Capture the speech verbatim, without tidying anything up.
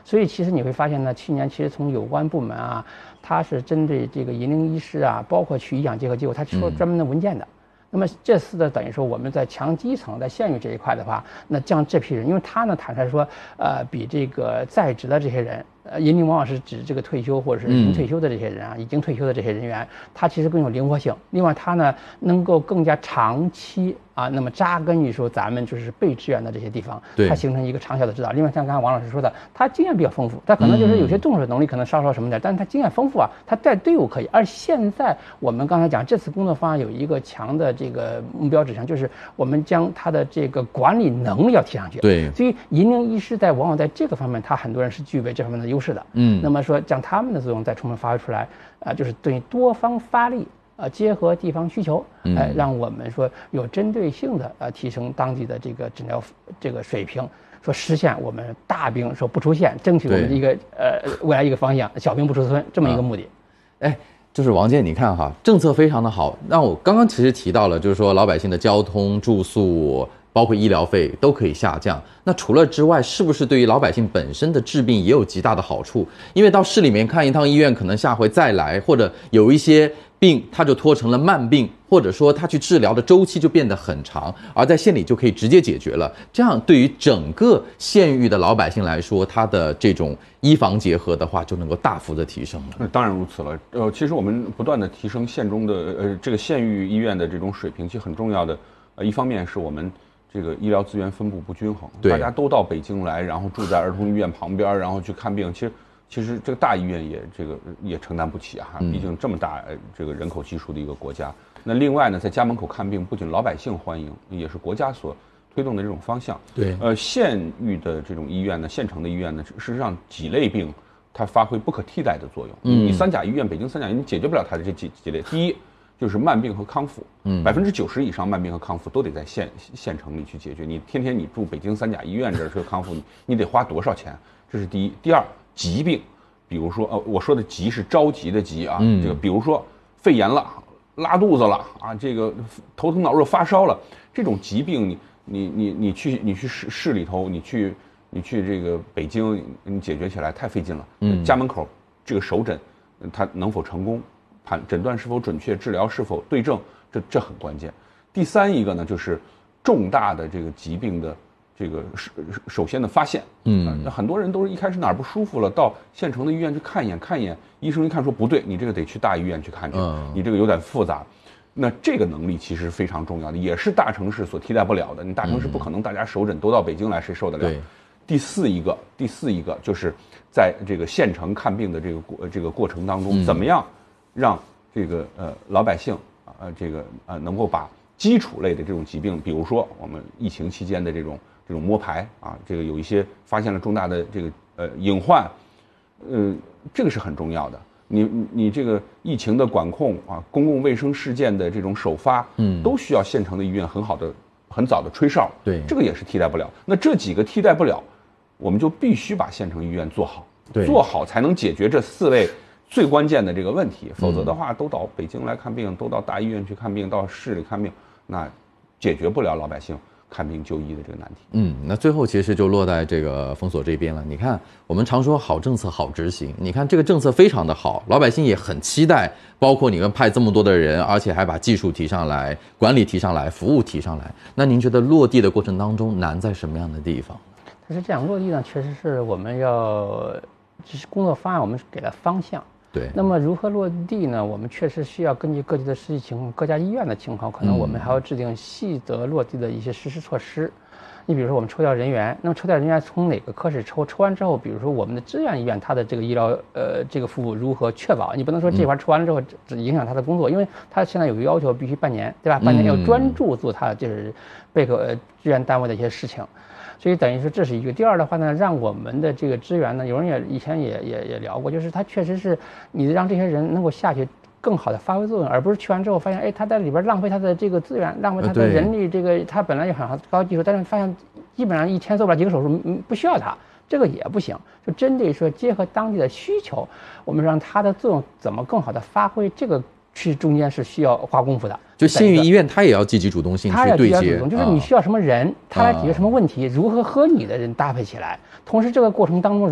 所以其实你会发现呢，去年其实从有关部门啊，它是针对这个银龄医师啊，包括去医养结合机构，它出专门的文件的。那么这次的等于说我们在强基层在县域这一块的话，那将这批人，因为他呢坦率说，呃，比这个在职的这些人，呃，银龄往往是指这个退休或者是临退休的这些人啊，已经退休的这些人员，他其实更有灵活性。另外，他呢能够更加长期啊，那么扎根于说咱们就是被支援的这些地方，它形成一个长效的指导。另外，像刚才王老师说的，他经验比较丰富，他可能就是有些动手能力可能稍稍什么点，但是他经验丰富啊，他带队伍可以。而现在我们刚才讲这次工作方案有一个强的这个目标指向，就是我们将他的这个管理能力要提上去。 对， 所以银龄医师在往往在这个方面，他很多人是具备这方面的优势的。嗯，那么说将他们的作用再充分发挥出来，啊、呃，就是对多方发力。呃，结合地方需求，呃，让我们说有针对性的呃提升当地的这个诊疗这个水平，说实现我们大病说不出现，争取我们的一个呃未来一个方向，小病不出村这么一个目的。 哎、啊，就是王健，你看哈，政策非常的好。那我刚刚其实提到了，就是说老百姓的交通、住宿，包括医疗费都可以下降。那除了之外，是不是对于老百姓本身的治病也有极大的好处？因为到市里面看一趟医院，可能下回再来，或者有一些病它就拖成了慢病，或者说它去治疗的周期就变得很长，而在县里就可以直接解决了。这样对于整个县域的老百姓来说，它的这种医防结合的话，就能够大幅的提升了。 那当然如此了。呃，其实我们不断的提升县中的呃这个县域医院的这种水平，其实很重要的。呃，一方面是我们这个医疗资源分布不均衡，大家都到北京来，然后住在儿童医院旁边，然后去看病，其实。其实这个大医院也这个也承担不起啊，毕竟这么大这个人口基数的一个国家。那另外呢，在家门口看病，不仅老百姓欢迎，也是国家所推动的这种方向。 对， 呃，县域的这种医院呢，县城的医院呢，事实上几类病它发挥不可替代的作用。嗯，你三甲医院，北京三甲医院你解决不了它的这几几类。第一就是慢病和康复，嗯，百分之九十以上慢病和康复都得在县县城里去解决。你天天你住北京三甲医院这儿去康复，你你得花多少钱？这是第一。第二。疾病，比如说，呃，我说的急是着急的急啊，嗯、这个比如说肺炎了、拉肚子了啊，这个头疼脑热、发烧了，这种疾病你，你你你你去你去市市里头，你去你去这个北京，你解决起来太费劲了。嗯，家门口这个首诊，它能否成功，判诊断是否准确，治疗是否对症，这这很关键。第三一个呢，就是重大的这个疾病的。这个首先的发现，嗯，那很多人都是一开始哪儿不舒服了，到县城的医院去看一眼，看一眼，医生一看说不对，你这个得去大医院去看去，嗯、你这个有点复杂。那这个能力其实非常重要的，也是大城市所替代不了的。你大城市不可能大家首诊都到北京来，谁受得了？第四一个，第四一个就是在这个县城看病的这个过这个过程当中，嗯、怎么样让这个呃老百姓啊、呃、这个呃能够把基础类的这种疾病，比如说我们疫情期间的这种。这种摸排啊，这个有一些发现了重大的这个呃隐患，呃，这个是很重要的。你你这个疫情的管控啊，公共卫生事件的这种首发，嗯，都需要县城的医院很好的、很早的吹哨。 对， 这个也是替代不了。那这几个替代不了，我们就必须把县城医院做好，对，做好才能解决这四类最关键的这个问题。否则的话，都到北京来看病，都到大医院去看病，到市里看病，那解决不了老百姓看病就医的这个难题。 嗯，那最后其实就落在这个封锁这边了。你看，我们常说好政策好执行，你看这个政策非常的好，老百姓也很期待，包括你们派这么多的人，而且还把技术提上来，管理提上来，服务提上来。那您觉得落地的过程当中难在什么样的地方？ 但是这样落地呢，确实是我们要，这是工作方案，我们是给了方向。 对， 那么如何落地呢？我们确实需要根据各地的实际情况、各家医院的情况，可能我们还要制定细则落地的一些实施措施。你比如说，我们抽调人员，那么抽调人员从哪个科室抽？抽完之后，比如说我们的支援医院，它的这个医疗呃这个服务如何确保？你不能说这块抽完了之后只影响他的工作，因为他现在有个要求，必须半年，对吧？半年要专注做他就是备课呃支援单位的一些事情。所以等于说这是一个。第二的话呢，让我们的这个资源呢，有人也以前也也也聊过，就是他确实是你让这些人能够下去更好的发挥作用，而不是去完之后发现，哎，他在里边浪费他的这个资源，浪费他的人力，这个他本来有很高技术，但是发现基本上一天做不了几个手术，嗯，不需要他，这个也不行。就针对说结合当地的需求，我们让它的作用怎么更好的发挥，这个去中间是需要花功夫的。 就县域医院，它也要积极主动性去对接， 就是你需要什么人，他来解决什么问题，如何和你的人搭配起来，同时这个过程当中。